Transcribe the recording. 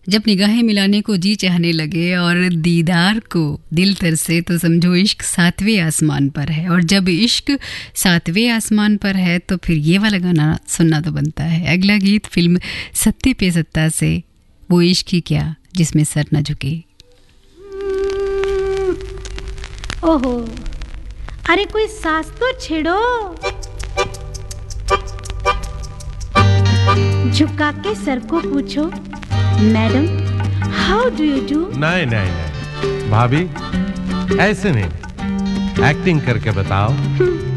जब निगाहें मिलाने को जी चाहने लगे और दीदार को दिल तरसे तो समझो इश्क 7वें आसमान पर है। और जब इश्क 7वें आसमान पर है तो फिर ये वाला गाना सुनना तो बनता है। अगला गीत फिल्म सत्ते पे सत्ता से, वो इश्क ही क्या जिसमें सर न झुके। ओहो, अरे कोई सांस तो छेड़ो। झुका के सर को पूछो, madam how do you do. नहीं नहीं नहीं भाभी, ऐसे नहीं, एक्टिंग करके बताओ।